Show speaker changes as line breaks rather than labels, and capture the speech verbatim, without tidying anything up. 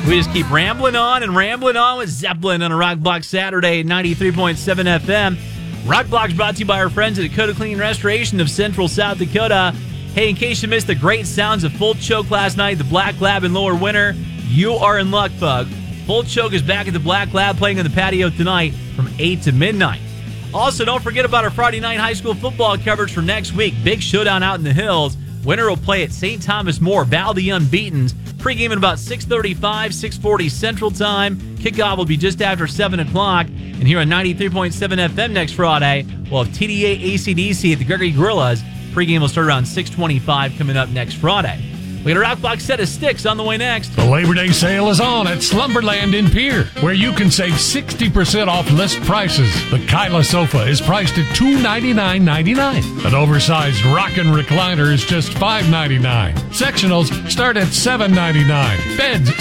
We just keep rambling on and rambling on with Zeppelin on a Rock Block Saturday, ninety-three point seven F M. Rock Block's brought to you by our friends at Dakota Clean Restoration of Central South Dakota. Hey, in case you missed the great sounds of Full Choke last night, the Black Lab in Lower Winter, you are in luck, bug. Full Choke is back at the Black Lab playing on the patio tonight from eight to midnight. Also, don't forget about our Friday night high school football coverage for next week. Big showdown out in the hills. Winter will play at Saint Thomas More, Battle of the Unbeatens. Pre-game at about six thirty-five, six forty Central Time. Kickoff will be just after seven o'clock. And here on ninety-three point seven F M next Friday, we'll have T D A A C D C at the Gregory Gorillas. Pre-game will start around six twenty-five coming up next Friday. We got a Rock Block set of sticks on the way next.
The Labor Day sale is on at Slumberland in Pierre, where you can save sixty percent off list prices. The Kyla sofa is priced at two hundred ninety-nine dollars and ninety-nine cents. An oversized rockin' recliner is just five hundred ninety-nine dollars. Sectionals start at seven hundred ninety-nine dollars. Beds